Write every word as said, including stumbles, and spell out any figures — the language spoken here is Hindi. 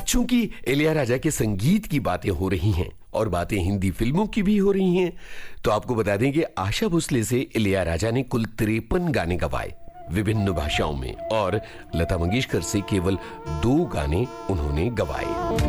चूंकि इलैयाराजा के संगीत की बातें हो रही हैं और बातें हिंदी फिल्मों की भी हो रही हैं, तो आपको बता दें कि आशा भोसले से इलैयाराजा ने कुल तिरपन गाने गवाए विभिन्न भाषाओं में, और लता मंगेशकर से केवल दो गाने उन्होंने गवाए।